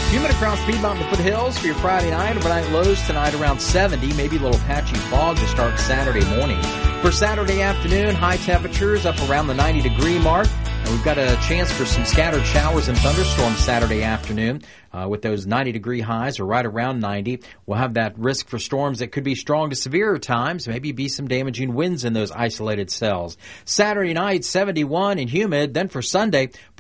Humid across Piedmont and the foothills for your Friday night. Overnight lows tonight around 70. Maybe a little patchy fog to start Saturday morning. For Saturday afternoon, high temperatures up around the 90-degree mark. And we've got a chance for some scattered showers and thunderstorms Saturday afternoon. With those 90-degree highs or right around 90. We'll have that risk for storms that could be strong to severe at times. Maybe be some damaging winds in those isolated cells. Saturday night, 71 and humid. Then for Sunday,